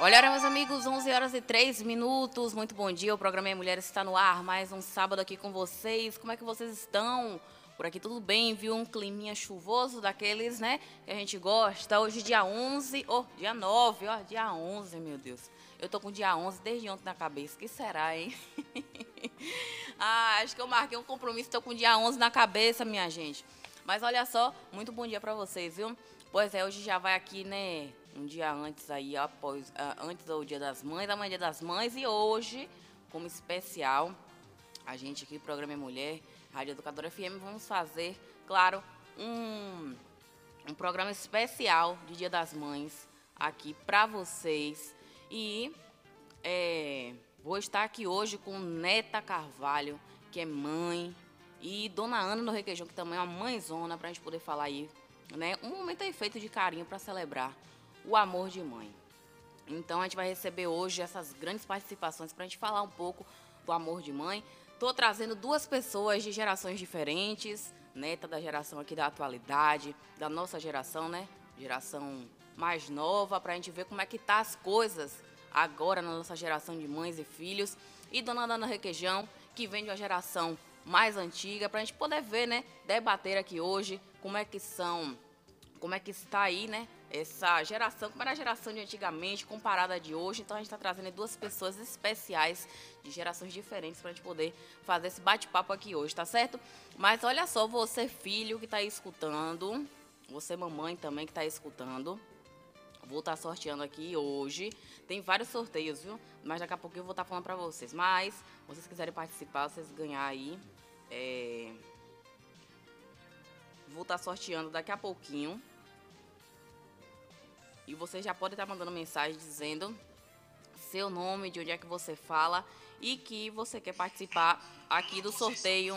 Olha, meus amigos, 11h03. Muito bom dia. O programa Mulheres está no ar. Mais um sábado aqui com vocês. Como é que vocês estão? Por aqui tudo bem, viu? Um climinha chuvoso daqueles, né? Que a gente gosta. Hoje dia 11, dia 9, dia 11, meu Deus. Eu tô com dia 11 desde ontem na cabeça. Que será, hein? Acho que eu marquei um compromisso. Tô com dia 11 na cabeça, minha gente. Mas olha só, muito bom dia pra vocês, viu? Pois é, hoje já vai aqui, né? Um dia antes aí, antes do Dia das Mães, amanhã é Dia das Mães. E hoje, como especial, a gente aqui, Programa Mulher, Rádio Educadora FM, vamos fazer, claro, um programa especial de Dia das Mães aqui pra vocês. E vou estar aqui hoje com Neta Carvalho, que é mãe, e Dona Ana no Requeijão, que também é uma mãezona, pra gente poder falar aí, né? Um momento aí feito de carinho para celebrar o amor de mãe. Então a gente vai receber hoje essas grandes participações para a gente falar um pouco do amor de mãe. Estou trazendo duas pessoas de gerações diferentes, Neta da geração aqui da atualidade, da nossa geração, né? Geração mais nova, para a gente ver como é que tá as coisas agora na nossa geração de mães e filhos. E Dona Ana Requeijão, que vem de uma geração mais antiga, para a gente poder ver, né? Debater aqui hoje como é que está aí, né? Essa geração, como era a geração de antigamente, comparada a de hoje. Então, a gente está trazendo duas pessoas especiais, de gerações diferentes, para a gente poder fazer esse bate-papo aqui hoje, tá certo? Mas olha só, você filho que está aí escutando, você mamãe também que está aí escutando, vou estar sorteando aqui hoje. Tem vários sorteios, viu? Mas daqui a pouco eu vou estar falando para vocês. Mas, se vocês quiserem participar, vocês ganhar aí, vou estar sorteando daqui a pouquinho. E você já pode estar mandando mensagem dizendo seu nome, de onde é que você fala e que você quer participar aqui do sorteio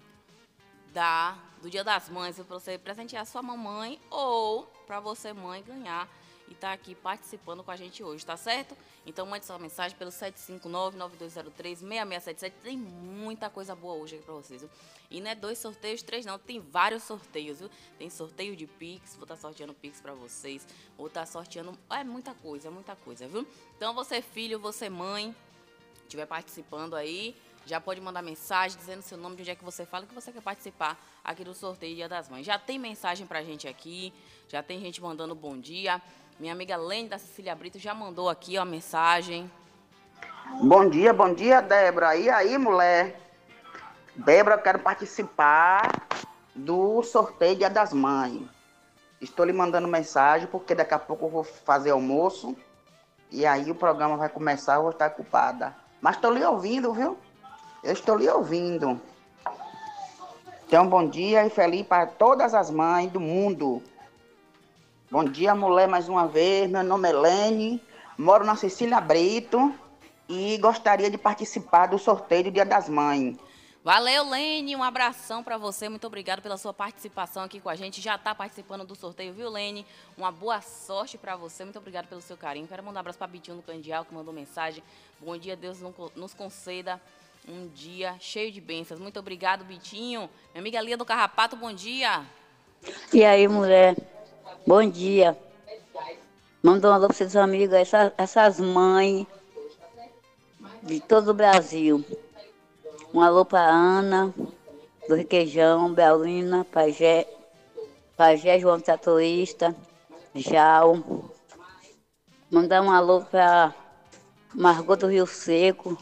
do Dia das Mães, para você presentear sua mamãe ou para você, mãe, ganhar e estar aqui participando com a gente hoje, tá certo? Então mande sua mensagem pelo 759-9203-6677. Tem muita coisa boa hoje aqui pra vocês, viu? E não é 2 sorteios, 3 não, tem vários sorteios, viu? Tem sorteio de Pix, vou estar sorteando Pix pra vocês, vou estar sorteando, muita coisa, viu? Então você filho, você mãe, estiver participando aí, já pode mandar mensagem dizendo seu nome, de onde é que você fala, que você quer participar aqui do sorteio Dia das Mães. Já tem mensagem pra gente aqui, já tem gente mandando bom dia. Minha amiga Lene da Cecília Brito já mandou aqui a mensagem. Bom dia, Débora. E aí, mulher? Débora, eu quero participar do sorteio Dia das Mães. Estou lhe mandando mensagem porque daqui a pouco eu vou fazer almoço e aí o programa vai começar, eu vou estar ocupada. Mas estou lhe ouvindo, viu? Eu estou lhe ouvindo. Então, bom dia e feliz para todas as mães do mundo. Bom dia, mulher, mais uma vez. Meu nome é Lene, moro na Cecília Brito e gostaria de participar do sorteio do Dia das Mães. Valeu, Lene, um abração para você, muito obrigado pela sua participação aqui com a gente. Já está participando do sorteio, viu, Lene? Uma boa sorte para você, muito obrigado pelo seu carinho. Quero mandar um abraço para Bitinho do Candial, que mandou mensagem. Bom dia, Deus nos conceda um dia cheio de bênçãos. Muito obrigado, Bitinho. Minha amiga Lia do Carrapato, bom dia. E aí, mulher? Bom dia. Manda um alô para seus amigos, essas mães de todo o Brasil. Um alô para Ana, do Requeijão, Belina, Pajé João Tratorista, Jau. Mandar um alô para Margot do Rio Seco,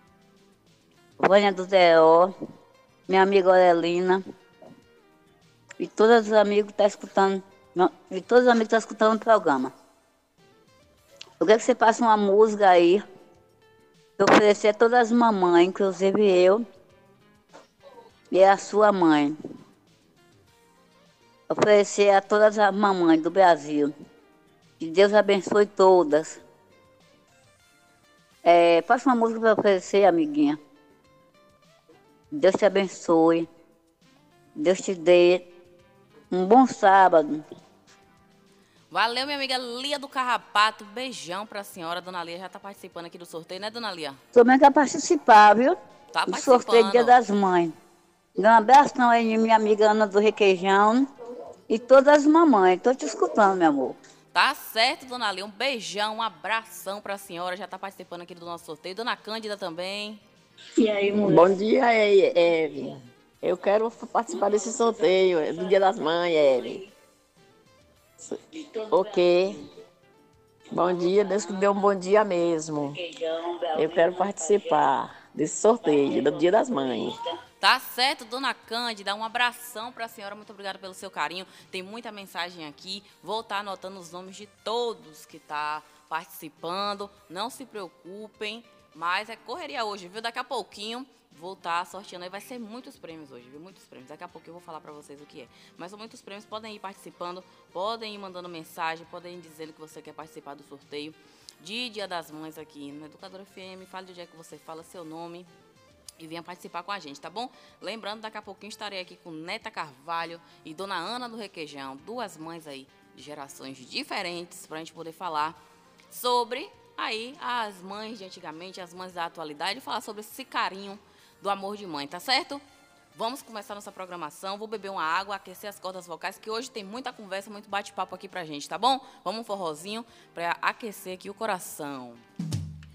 Vânia do Deó, minha amiga Aurelina. E todos os amigos que estão escutando, o programa. Eu quero que você passe uma música aí, para oferecer a todas as mamães, inclusive eu e a sua mãe. Oferecer a todas as mamães do Brasil. Que Deus abençoe todas. Faça uma música para oferecer, amiguinha. Deus te abençoe. Deus te dê um bom sábado. Valeu, minha amiga Lia do Carrapato. Beijão pra senhora. Dona Lia já tá participando aqui do sorteio, né, Dona Lia? Também quer participar, viu? Tá do participando. Sorteio Dia das Mães. Dá um abraço aí, minha amiga Ana do Requeijão. E todas as mamães. Tô te escutando, meu amor. Tá certo, dona Lia. Um beijão, um abração pra senhora. Já tá participando aqui do nosso sorteio. Dona Cândida também. E aí, mulher? Bom dia, Eve. Eu quero participar desse sorteio do Dia das Mães, Eve. Ok. Bom dia, Deus que deu um bom dia mesmo. Eu quero participar desse sorteio do Dia das Mães. Tá certo, dona Cândida, um abração para a senhora, muito obrigada pelo seu carinho. Tem muita mensagem aqui, vou estar anotando os nomes de todos que tá participando. Não se preocupem, mas é correria hoje, viu? Daqui a pouquinho vou estar sorteando aí, vai ser muitos prêmios hoje, viu? Muitos prêmios. Daqui a pouquinho eu vou falar para vocês o que é. Mas são muitos prêmios, podem ir participando, podem ir mandando mensagem, podem ir dizendo que você quer participar do sorteio de Dia das Mães aqui no Educador FM. Fale do dia que você fala, seu nome e venha participar com a gente, tá bom? Lembrando, daqui a pouquinho estarei aqui com Neta Carvalho e Dona Ana do Requeijão, duas mães aí de gerações diferentes, pra gente poder falar sobre aí as mães de antigamente, as mães da atualidade, e falar sobre esse carinho do amor de mãe, tá certo? Vamos começar nossa programação, vou beber uma água, aquecer as cordas vocais, que hoje tem muita conversa, muito bate-papo aqui pra gente, tá bom? Vamos um forrozinho pra aquecer aqui o coração.